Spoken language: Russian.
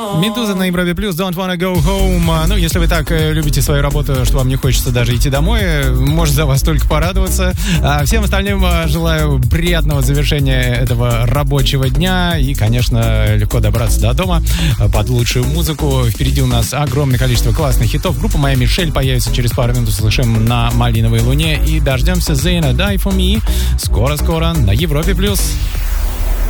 Медуза на Европе Плюс, Don't Wanna Go Home. Ну, если вы так любите свою работу, что вам не хочется даже идти домой, может за вас только порадоваться. А всем остальным желаю приятного завершения этого рабочего дня и, конечно, легко добраться до дома под лучшую музыку. Впереди у нас огромное количество классных хитов. Группа «Моя Мишель» появится через пару минут, услышим на «Малиновой луне». И дождемся Зейна «Die for me» скоро-скоро на Европе Плюс.